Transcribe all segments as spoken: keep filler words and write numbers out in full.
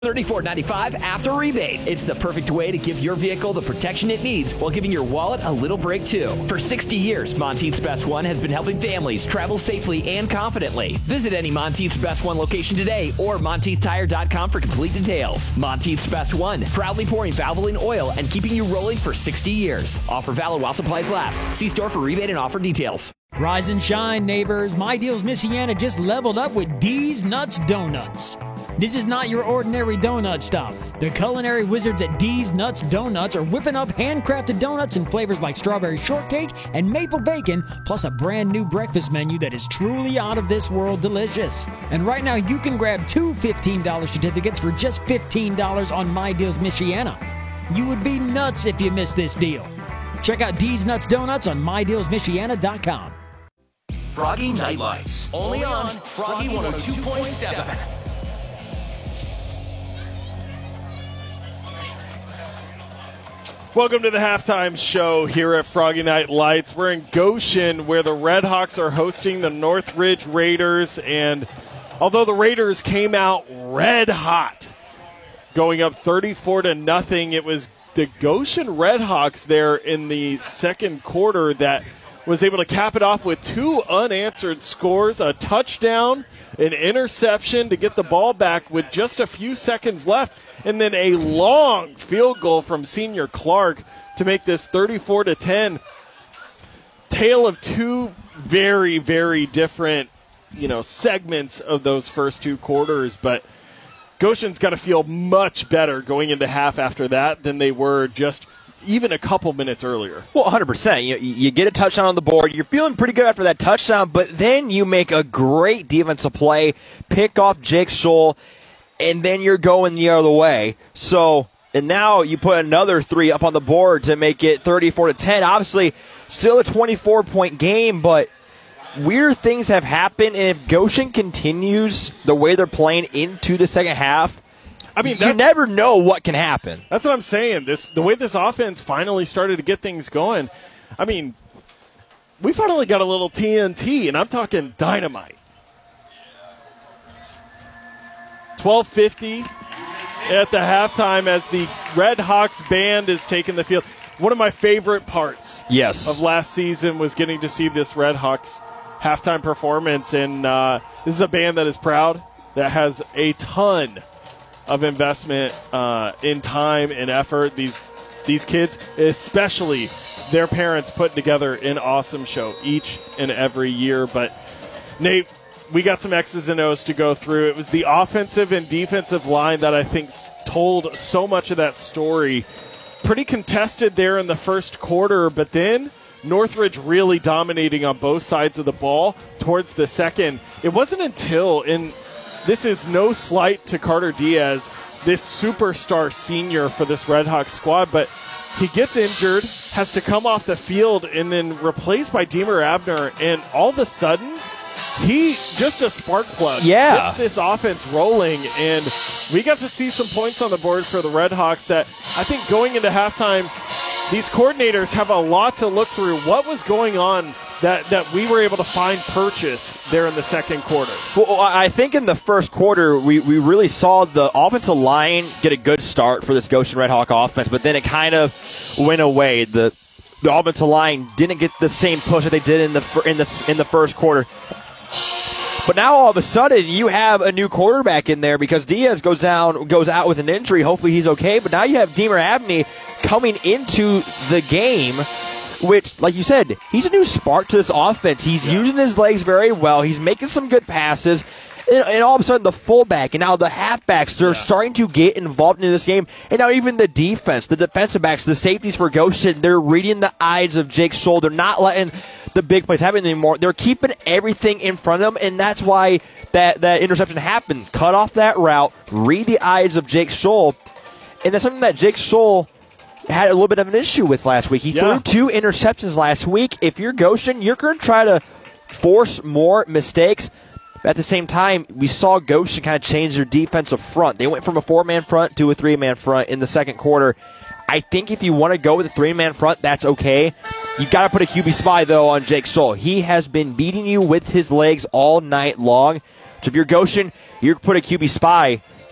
thirty-four ninety-five after rebate. It's the perfect way to give your vehicle the protection it needs while giving your wallet a little break too. For sixty years, Monteith's Best One has been helping families travel safely and confidently. Visit any Monteith's Best One location today or Monteith Tire dot com for complete details. Monteith's Best One, proudly pouring Valvoline oil and keeping you rolling for sixty years. Offer valid while supplies last. See store for rebate and offer details. Rise and shine, neighbors. My Deals Michiana just leveled up with D's Nuts Donuts. This is not your ordinary donut stop. The culinary wizards at D's Nuts Donuts are whipping up handcrafted donuts in flavors like strawberry shortcake and maple bacon, plus a brand new breakfast menu that is truly out of this world delicious. And right now you can grab two fifteen dollars certificates for just fifteen dollars on My Deals Michiana. You would be nuts if you missed this deal. Check out D's Nuts Donuts on my deals michiana dot com. Froggy Night Lights, only on Froggy one oh two point seven. Welcome to the halftime show here at Froggy Night Lights. We're in Goshen where the Red Hawks are hosting the Northridge Raiders. And although the Raiders came out red hot, going up thirty-four to nothing, it was the Goshen Red Hawks there in the second quarter that was able to cap it off with two unanswered scores, a touchdown, an interception to get the ball back with just a few seconds left, and then a long field goal from Senior Clark to make this thirty-four to ten. Tale of two very, very different, you know, segments of those first two quarters, but Goshen's got to feel much better going into half after that than they were just even a couple minutes earlier. Well, one hundred percent. You, you get a touchdown on the board. You're feeling pretty good after that touchdown, but then you make a great defensive play, pick off Jake Scholl, and then you're going the other way. So, and now you put another three up on the board to make it thirty-four to ten. Obviously, still a twenty-four point game, but weird things have happened, and if Goshen continues the way they're playing into the second half, I mean, you never know what can happen. That's what I'm saying. This the way this offense finally started to get things going. I mean, we finally got a little T N T, and I'm talking dynamite. twelve fifty at the halftime as the Red Hawks band is taking the field. One of my favorite parts yes. of last season was getting to see this Red Hawks halftime performance, and uh, this is a band that is proud, that has a ton of investment uh, in time and effort. These these kids, especially their parents, put together an awesome show each and every year. But, Nate, we got some X's and O's to go through. It was the offensive and defensive line that I think told so much of that story. Pretty contested there in the first quarter, but then Northridge really dominating on both sides of the ball towards the second. It wasn't until in – this is no slight to Carter Diaz, this superstar senior for this Red Hawks squad, but he gets injured, has to come off the field, and then replaced by Deemer Abner, and all of a sudden, he just a spark plug. Yeah. Gets this offense rolling, and we got to see some points on the board for the Red Hawks that I think going into halftime, these coordinators have a lot to look through. What was going on that, that we were able to find purchase there in the second quarter? Well, I think in the first quarter, we, we really saw the offensive line get a good start for this Goshen Red Hawk offense, but then it kind of went away. The the offensive line didn't get the same push that they did in the in the in the first quarter. But now all of a sudden you have a new quarterback in there because Diaz goes down, goes out with an injury. Hopefully he's okay. But now you have Deemer Abney coming into the game, which, like you said, he's a new spark to this offense. He's yeah. using his legs very well. He's making some good passes. And, and all of a sudden the fullback and now the halfbacks, they're yeah. starting to get involved in this game. And now even the defense, the defensive backs, the safeties for Goshen, they're reading the eyes of Jake Scholl. They're not letting the big plays happen anymore. They're keeping everything in front of them, and that's why that, that interception happened. Cut off that route, read the eyes of Jake Scholl, and that's something that Jake Scholl had a little bit of an issue with last week. He yeah. threw two interceptions last week. If you're Goshen, you're going to try to force more mistakes. At the same time, we saw Goshen kind of change their defensive front. They went from a four-man front to a three-man front in the second quarter. I think if you want to go with a three-man front, that's okay. You got to put a Q B spy, though, on Jake Scholl. He has been beating you with his legs all night long. So if you're Goshen, you put a Q B spy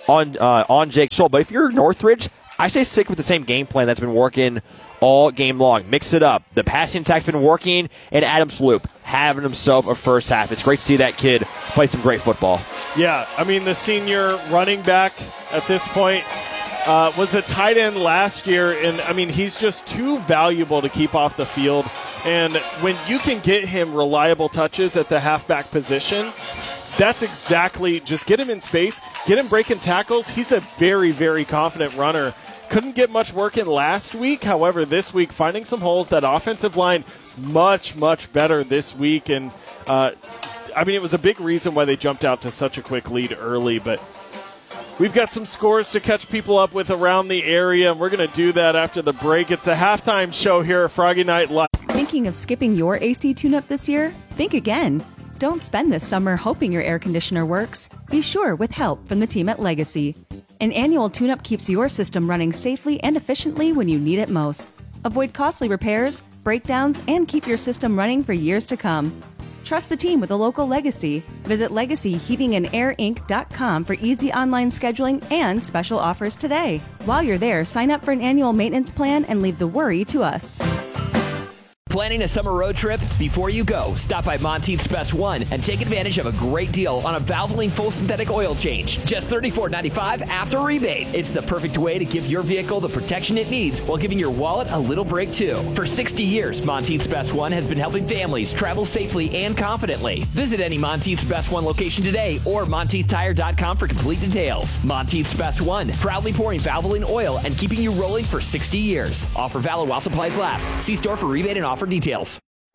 on uh, on Jake Scholl. But if you're Northridge, I say stick with the same game plan that's been working all game long. Mix it up. The passing attack's been working, and Adam Sloop having himself a first half. It's great to see that kid play some great football. Yeah, I mean, the senior running back at this point uh, was a tight end last year, and, I mean, he's just too valuable to keep off the field. And when you can get him reliable touches at the halfback position, that's exactly, just get him in space, get him breaking tackles. He's a very, very confident runner. Couldn't get much work in last week. However, this week, finding some holes. That offensive line, much, much better this week. And, uh, I mean, it was a big reason why they jumped out to such a quick lead early. But we've got some scores to catch people up with around the area, and we're going to do that after the break. It's a halftime show here at Froggy Night Live. Thinking of skipping your A C tune-up this year? Think again. Don't spend this summer hoping your air conditioner works. Be sure with help from the team at Legacy. An annual tune-up keeps your system running safely and efficiently when you need it most. Avoid costly repairs, breakdowns, and keep your system running for years to come. Trust the team with a local Legacy. Visit legacy heating and air inc dot com for easy online scheduling and special offers today. While you're there, sign up for an annual maintenance plan and leave the worry to us. Planning a summer road trip? Before you go, stop by Monteith's Best One and take advantage of a great deal on a Valvoline full synthetic oil change. Just thirty-four ninety-five after rebate. It's the perfect way to give your vehicle the protection it needs while giving your wallet a little break too. For sixty years, Monteith's Best One has been helping families travel safely and confidently. Visit any Monteith's Best One location today or monteith tire dot com for complete details. Monteith's Best One, proudly pouring Valvoline oil and keeping you rolling for sixty years. Offer valid while supplies last. See store for rebate and offer for details.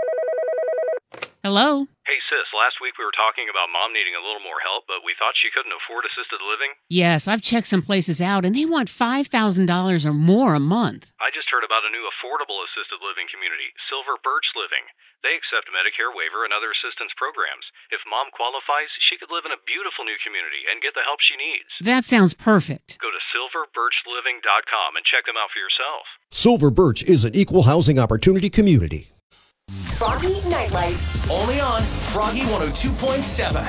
Hello? Hey, sis, last week we were talking about mom needing a little more help, but we thought she couldn't afford assisted living. Yes, I've checked some places out, and they want five thousand dollars or more a month. I just heard about a new affordable assisted living community, Silver Birch Living. They accept Medicare waiver and other assistance programs. If mom qualifies, she could live in a beautiful new community and get the help she needs. That sounds perfect. Go to silver birch living dot com and check them out for yourself. Silver Birch is an equal housing opportunity community. Froggy Night Lights. Only on Froggy one oh two point seven.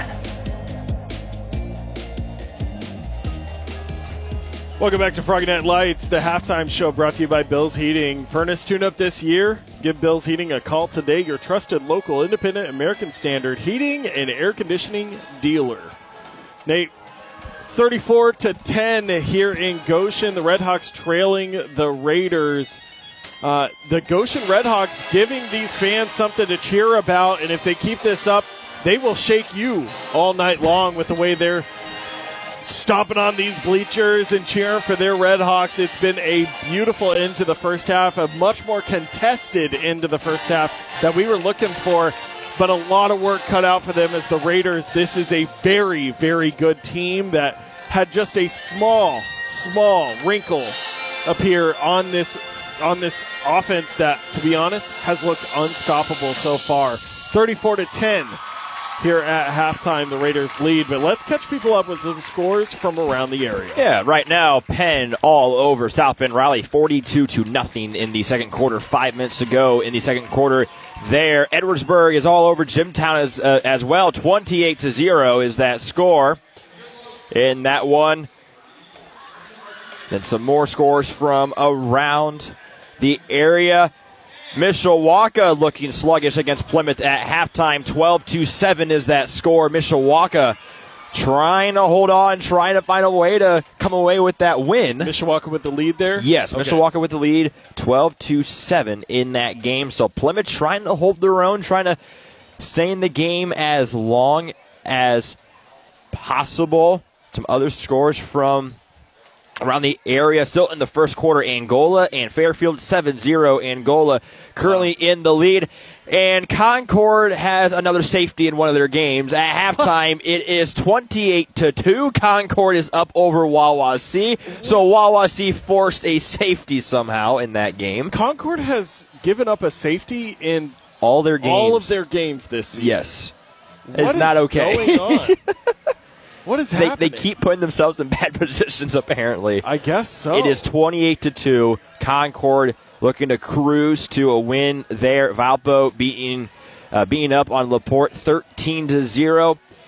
Welcome back to Froggy Night Lights, the halftime show brought to you by Bill's Heating. Furnace tune-up this year? Give Bill's Heating a call today, your trusted local independent American Standard heating and air conditioning dealer. Nate, it's thirty-four to ten here in Goshen. The Redhawks trailing the Raiders. Uh, the Goshen Redhawks giving these fans something to cheer about, and if they keep this up, they will shake you all night long with the way they're stomping on these bleachers and cheering for their Redhawks. It's been a beautiful end to the first half, a much more contested end to the first half that we were looking for, but a lot of work cut out for them as the Raiders. This is a very, very good team that had just a small, small wrinkle appear on this on this offense that, to be honest, has looked unstoppable so far. thirty-four to ten here at halftime, the Raiders lead. But let's catch people up with some scores from around the area. Yeah, right now, Penn all over South Bend Riley, forty-two to nothing in the second quarter. Five minutes to go in the second quarter there. Edwardsburg is all over Jimtown as, uh, as well. twenty-eight to zero is that score in that one. Then some more scores from around the area. Mishawaka looking sluggish against Plymouth at halftime. twelve to seven is that score. Mishawaka trying to hold on, trying to find a way to come away with that win. Mishawaka with the lead there? Yes, okay. Mishawaka with the lead, twelve to seven in that game. So Plymouth trying to hold their own, trying to stay in the game as long as possible. Some other scores from around the area. Still in the first quarter, Angola and Fairfield, seven zero. Angola currently in the lead. And Concord has another safety in one of their games. At halftime, it is twenty-eight to two. Concord is up over Wawasee. So Wawasee forced a safety somehow in that game. Concord has given up a safety in all their games. All of their games this season. Yes. What it's is not okay. going on? What is they, happening? They keep putting themselves in bad positions, apparently. I guess so. It is twenty-eight to two. Concord looking to cruise to a win there. Valpo beating, uh, beating up on LaPorte thirteen to zero.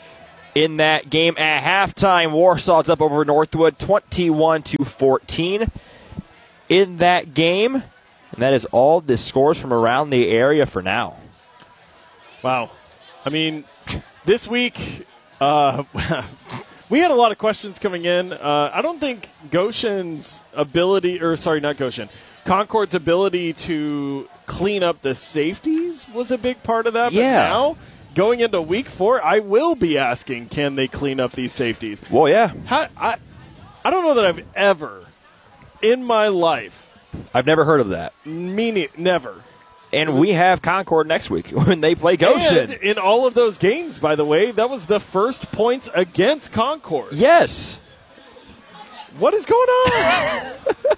in that game at halftime. Warsaw's up over Northwood twenty-one to fourteen in that game. And that is all the scores from around the area for now. Wow. I mean, this week, uh, we had a lot of questions coming in. Uh, I don't think Goshen's ability, or sorry, not Goshen, Concord's ability to clean up the safeties was a big part of that. Yeah. But now, going into week four, I will be asking, can they clean up these safeties? Well, yeah. How, I, I don't know that I've ever, in my life, I've never heard of that. Me ne- never. And we have Concord next week when they play Goshen. And in all of those games, by the way, that was the first points against Concord. Yes. What is going on?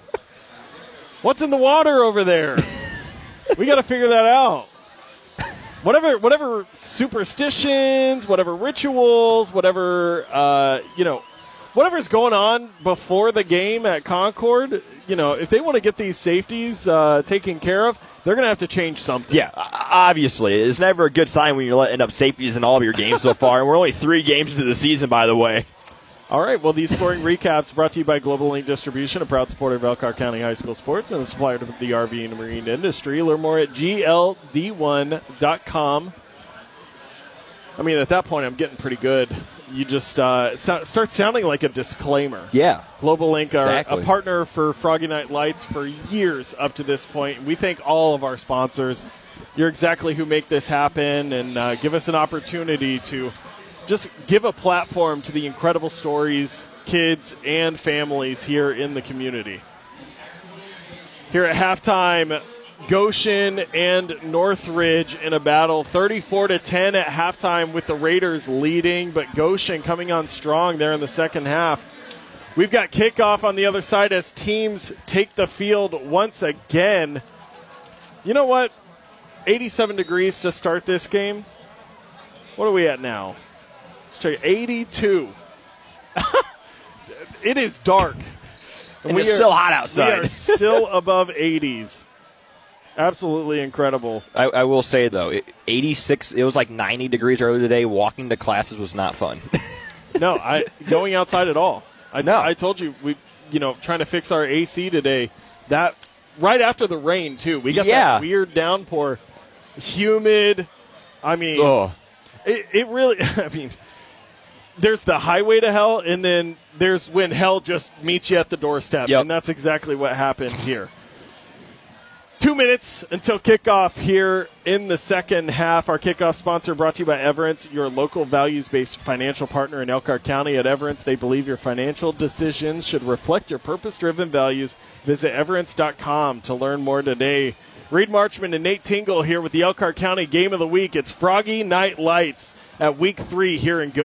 What's in the water over there? We got to figure that out. Whatever, whatever superstitions, whatever rituals, whatever uh, you know, whatever's going on before the game at Concord, you know, if they want to get these safeties uh, taken care of, they're going to have to change something. Yeah, obviously. It's never a good sign when you're letting up safeties in all of your games so far. And we're only three games into the season, by the way. All right, well, these scoring recaps brought to you by Global Link Distribution, a proud supporter of Elkhart County High School sports and a supplier to the R V and marine industry. Learn more at G L D one dot com. I mean, at that point, I'm getting pretty good. You just uh, so, start sounding like a disclaimer. Yeah. Global Link are exactly. a partner for Froggy Night Lights for years up to this point. We thank all of our sponsors. You're exactly who make this happen and uh, give us an opportunity to just give a platform to the incredible stories, kids, and families here in the community. Here at halftime, Goshen and Northridge in a battle, thirty-four to ten at halftime with the Raiders leading, but Goshen coming on strong there in the second half. We've got kickoff on the other side as teams take the field once again. You know what? eighty-seven degrees to start this game. What are we at now? Let's check. eighty-two. It is dark. And we it's are, still hot outside. We are still above eighties. Absolutely incredible. I, I will say, though, it, eighty-six, it was like ninety degrees earlier today. Walking to classes was not fun. No, I going outside at all. I, no. I told you, we, you know, trying to fix our A C today. That right after the rain, too. We got yeah. that weird downpour. Humid. I mean, oh. it, it really, I mean, there's the highway to hell, and then there's when hell just meets you at the doorstep. Yep. And that's exactly what happened here. Two minutes until kickoff here in the second half. Our kickoff sponsor brought to you by Everence, your local values-based financial partner in Elkhart County. At Everence, they believe your financial decisions should reflect your purpose-driven values. Visit everence dot com to learn more today. Reed Marchman and Nate Tingle here with the Elkhart County Game of the Week. It's Froggy Night Lights at week three here in Go.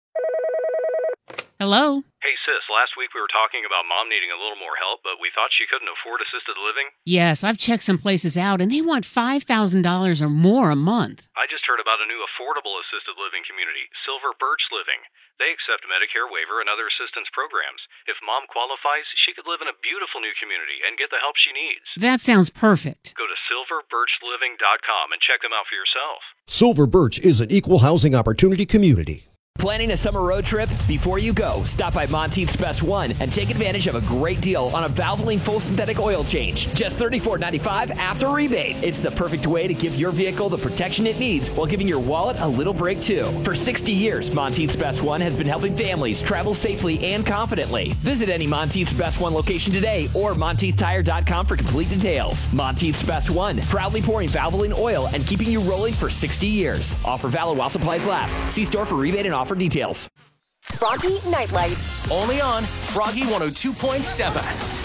Hello? Hey, sis, last week we were talking about Mom needing a little more help, but we thought she couldn't afford assisted living. Yes, I've checked some places out, and they want five thousand dollars or more a month. I just heard about a new affordable assisted living community, Silver Birch Living. They accept Medicare waiver and other assistance programs. If Mom qualifies, she could live in a beautiful new community and get the help she needs. That sounds perfect. Go to silver birch living dot com and check them out for yourself. Silver Birch is an equal housing opportunity community. Planning a summer road trip? Before you go, stop by Monteith's Best One and take advantage of a great deal on a Valvoline full synthetic oil change. Just thirty-four ninety-five after rebate. It's the perfect way to give your vehicle the protection it needs while giving your wallet a little break too. For sixty years, Monteith's Best One has been helping families travel safely and confidently. Visit any Monteith's Best One location today or monteith tire dot com for complete details. Monteith's Best One, proudly pouring Valvoline oil and keeping you rolling for sixty years. Offer valid while supplies last. See store for rebate and offer for details. Froggy Night Lights. Only on Froggy one oh two point seven.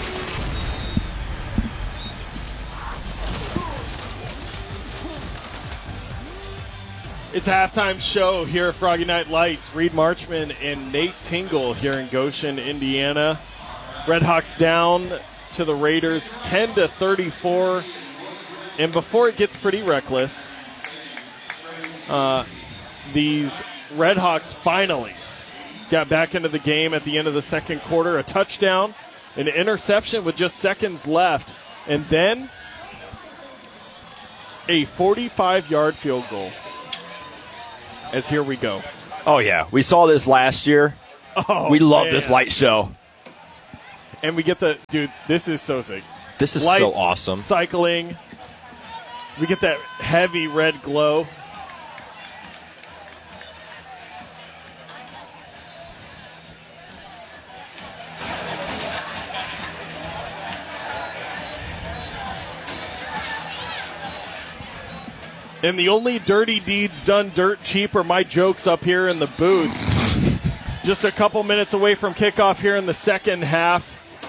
It's a halftime show here at Froggy Night Lights. Reed Marchman and Nate Tingle here in Goshen, Indiana. Redhawks down to the Raiders ten to thirty-four. And before it gets pretty reckless, uh, these Redhawks finally got back into the game at the end of the second quarter. A touchdown, an interception with just seconds left, and then a forty-five-yard field goal. As here we go. Oh, yeah. We saw this last year. Oh, we love man. this light show. And we get the – dude, this is so sick. This is Lights, so awesome. Cycling. We get that heavy red glow. And the only dirty deeds done dirt cheap are my jokes up here in the booth. Just a couple minutes away from kickoff here in the second half.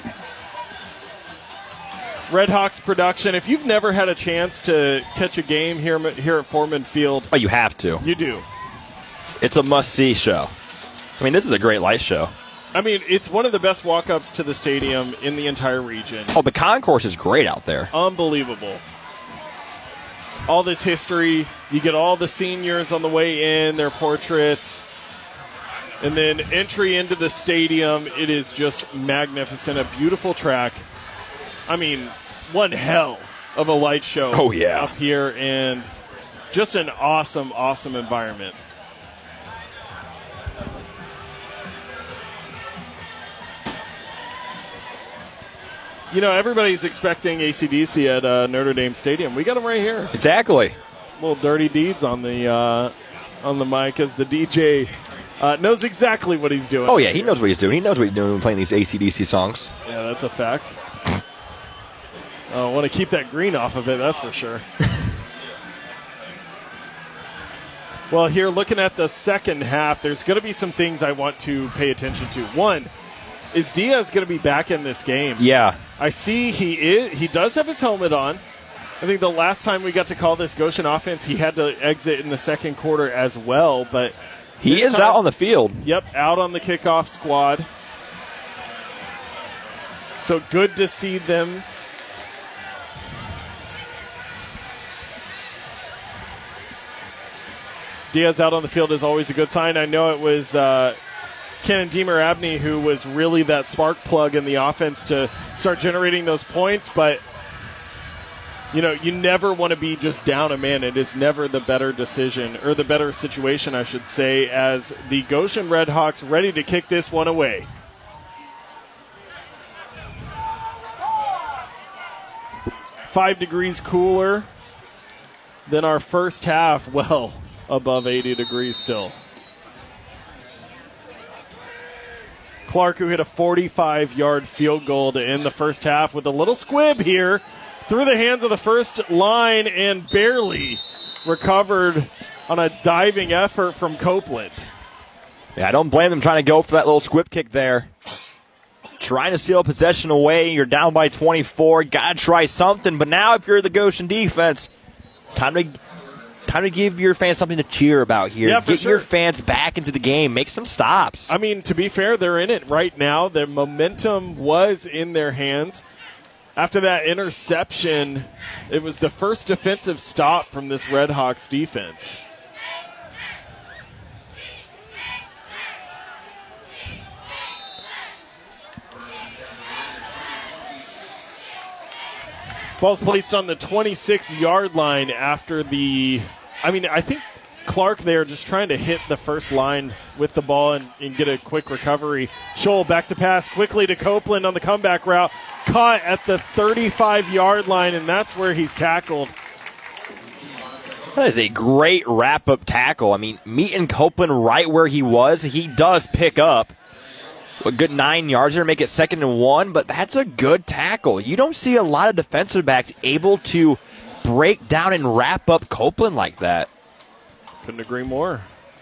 Red Hawks production. If you've never had a chance to catch a game here, here at Foreman Field. Oh, you have to. You do. It's a must-see show. I mean, this is a great light show. I mean, it's one of the best walk-ups to the stadium in the entire region. Oh, the concourse is great out there. Unbelievable. All this history. You get all the seniors on the way in, their portraits. And then entry into the stadium. It is just magnificent. A beautiful track. I mean, one hell of a light show. Oh, yeah. Up here, and just an awesome, awesome environment. You know, everybody's expecting A C D C at uh, Notre Dame Stadium. We got them right here. Exactly. Little dirty deeds on the uh, on the mic as the D J uh, knows exactly what he's doing. Oh, yeah, he knows what he's doing. He knows what he's doing when playing these A C D C songs. Yeah, that's a fact. I want to keep that green off of it, that's for sure. Well, here, looking at the second half, there's going to be some things I want to pay attention to. One, is Diaz going to be back in this game? Yeah. I see he is. He does have his helmet on. I think the last time we got to call this Goshen offense, he had to exit in the second quarter as well. But he is time, out on the field. Yep, out on the kickoff squad. So good to see them. Diaz out on the field is always a good sign. I know it was uh, Cannon Deemer Abney who was really that spark plug in the offense to start generating those points, but you know, you never want to be just down a man. It is never the better decision, or the better situation, I should say, as the Goshen Red Hawks ready to kick this one away. Five degrees cooler than our first half. Well, above eighty degrees still. Clark, who hit a forty-five-yard field goal to end the first half with a little squib here through the hands of the first line and barely recovered on a diving effort from Copeland. Yeah, I don't blame them trying to go for that little squib kick there. Trying to steal possession away. You're down by twenty-four. Got to try something. But now if you're the Goshen defense, time to time to give your fans something to cheer about here. Yeah, for Get sure. your fans back into the game. Make some stops. I mean, to be fair, they're in it right now. The momentum was in their hands. After that interception, it was the first defensive stop from this Red Hawks defense. Ball's placed on the twenty-six-yard line after the, I mean, I think Clark there just trying to hit the first line with the ball and, and get a quick recovery. Scholl back to pass quickly to Copeland on the comeback route. Caught at the thirty-five-yard line, and that's where he's tackled. That is a great wrap-up tackle. I mean, meeting Copeland right where he was, he does pick up a good nine yards there, make it second and one, but that's a good tackle. You don't see a lot of defensive backs able to break down and wrap up Copeland like that. Couldn't agree more.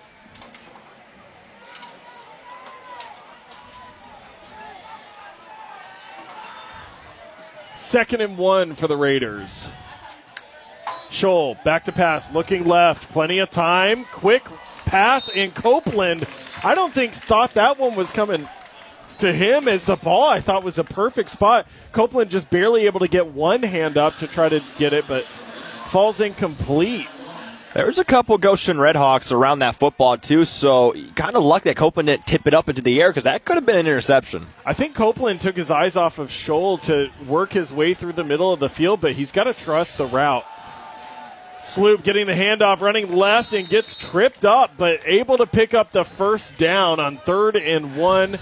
Second and one for the Raiders. Scholl back to pass, looking left, plenty of time, quick pass, and Copeland, I don't think thought that one was coming to him as the ball I thought was a perfect spot. Copeland just barely able to get one hand up to try to get it, but falls incomplete. There's a couple Goshen Red Hawks around that football, too, so kind of lucky that Copeland didn't tip it up into the air because that could have been an interception. I think Copeland took his eyes off of Scholl to work his way through the middle of the field, but he's got to trust the route. Sloop getting the handoff, running left, and gets tripped up, but able to pick up the first down on third and one.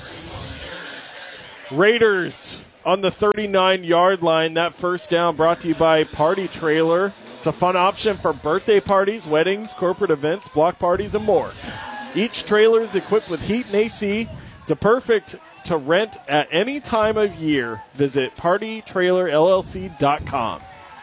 Raiders on the thirty-nine-yard line. That first down brought to you by Party Trailer. It's a fun option for birthday parties, weddings, corporate events, block parties, and more. Each trailer is equipped with heat and A C. It's a perfect to rent at any time of year. Visit party trailer L L C dot com.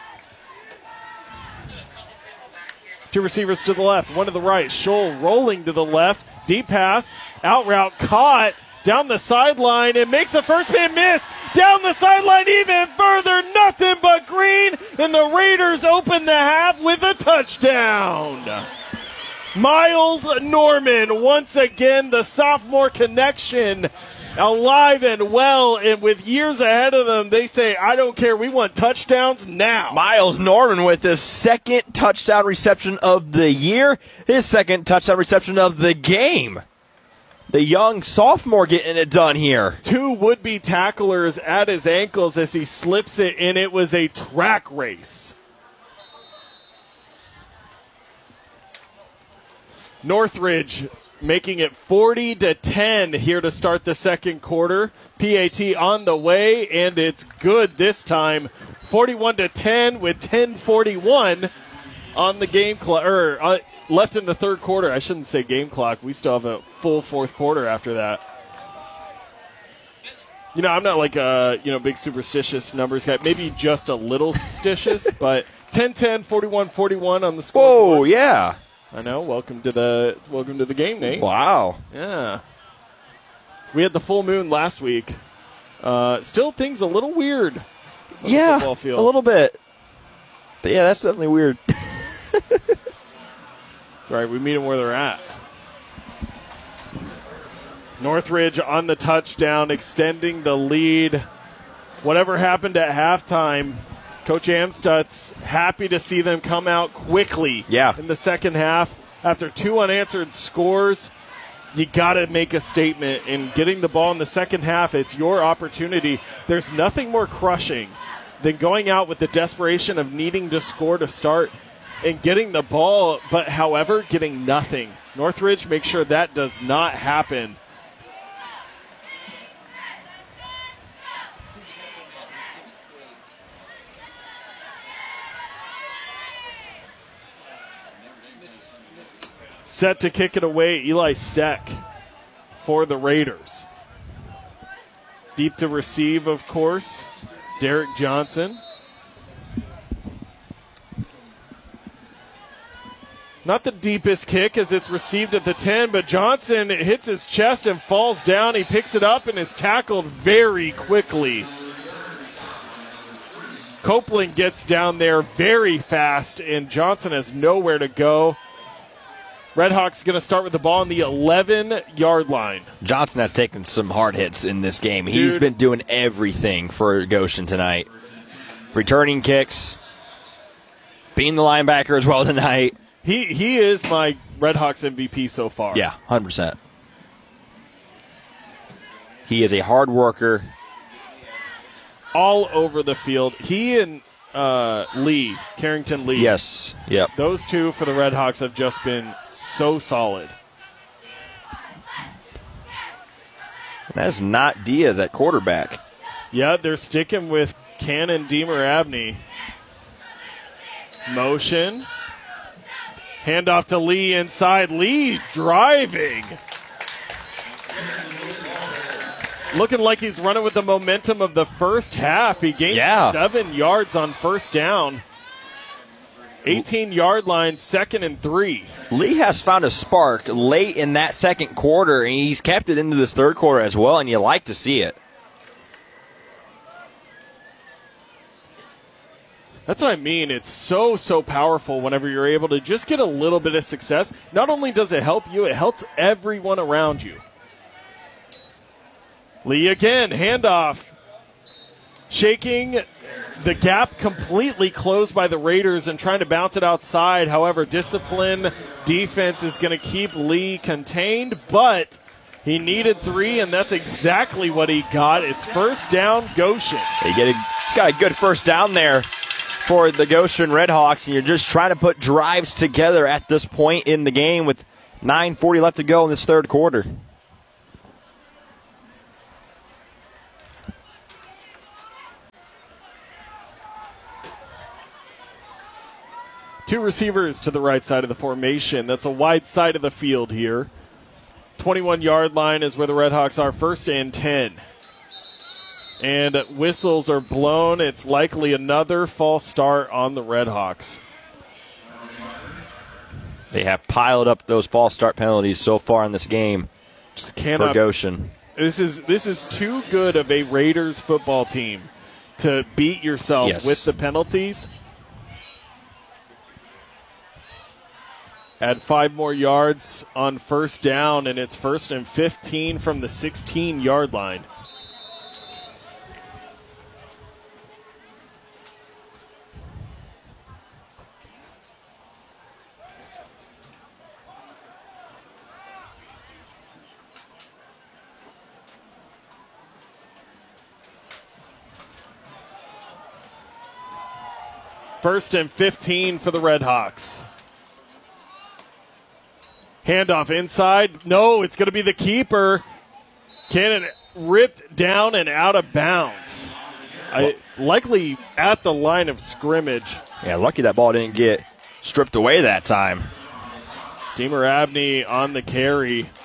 Two receivers to the left, one to the right. Scholl rolling to the left. Deep pass, out route caught down the sideline and makes the first man miss. Down the sideline even further, nothing but green, and the Raiders open the half with a touchdown. Miles Norman, once again, the sophomore connection, alive and well, and with years ahead of them, they say, I don't care, we want touchdowns now. Miles Norman with his second touchdown reception of the year, his second touchdown reception of the game. The young sophomore getting it done here. Two would-be tacklers at his ankles as he slips it, and it was a track race. Northridge making it forty to ten here to start the second quarter. P A T on the way, and it's good this time. forty-one to ten with ten forty-one on the game clock, or uh, left in the third quarter. I shouldn't say game clock. We still have a full fourth quarter after that. You know, I'm not like a you know big superstitious numbers guy. Maybe just a little stitious, but ten ten, forty-one forty-one on the score. Oh yeah. I know. Welcome to the welcome to the game, Nate. Wow. Yeah. We had the full moon last week. Uh, still, things a little weird. On yeah, the football field. A little bit. But yeah, that's definitely weird. It's all right. We meet them where they're at. Northridge on the touchdown, extending the lead. Whatever happened at halftime, Coach Amstutz happy to see them come out quickly yeah. in the second half. After two unanswered scores, you got to make a statement. In getting the ball in the second half, it's your opportunity. There's nothing more crushing than going out with the desperation of needing to score to start and getting the ball, but however, getting nothing. Northridge, make sure that does not happen. Set to kick it away, Eli Steck for the Raiders. Deep to receive, of course, Derek Johnson. Not the deepest kick as it's received at the ten, but Johnson hits his chest and falls down. He picks it up and is tackled very quickly. Copeland gets down there very fast, and Johnson has nowhere to go. Redhawks going to start with the ball on the eleven-yard line. Johnson has taken some hard hits in this game. Dude. He's been doing everything for Goshen tonight. Returning kicks, being the linebacker as well tonight. He he is my Redhawks M V P so far. Yeah, one hundred percent. He is a hard worker. All over the field. He and uh, Lee, Carrington Lee. Yes, yep. Those two for the Redhawks have just been so solid. That's not Diaz at quarterback. Yeah, they're sticking with Cannon Deemer Abney. Motion. Handoff to Lee inside. Lee driving. Looking like he's running with the momentum of the first half. He gained yeah. seven yards on first down. eighteen-yard line, second and three. Lee has found a spark late in that second quarter, and he's kept it into this third quarter as well, and you like to see it. That's what I mean. It's so, so powerful whenever you're able to just get a little bit of success. Not only does it help you, it helps everyone around you. Lee again, handoff. Shaking the gap completely closed by the Raiders and trying to bounce it outside. However, discipline defense is going to keep Lee contained, but he needed three, and that's exactly what he got. It's first down, Goshen. They get a, got a good first down there for the Goshen Redhawks, and you're just trying to put drives together at this point in the game with nine forty left to go in this third quarter. Two receivers to the right side of the formation. That's a wide side of the field here. twenty-one-yard line is where the Redhawks are, first and ten. And whistles are blown. It's likely another false start on the Redhawks. They have piled up those false start penalties so far in this game. Just cannot. For Goshen. This is this is too good of a Raiders football team to beat yourself Yes. with the penalties. Add five more yards on first down, and it's first and fifteen from the sixteen-yard line. First and fifteen for the Redhawks. Handoff inside. No, it's going to be the keeper. Cannon ripped down and out of bounds. I, likely at the line of scrimmage. Yeah, lucky that ball didn't get stripped away that time. Deemer Abney on the carry.